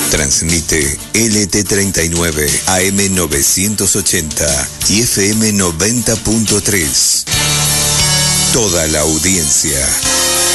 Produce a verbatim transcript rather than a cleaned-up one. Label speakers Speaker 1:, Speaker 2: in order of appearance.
Speaker 1: Transmite L T treinta y nueve, A M novecientos ochenta y F M noventa punto tres. Toda la audiencia.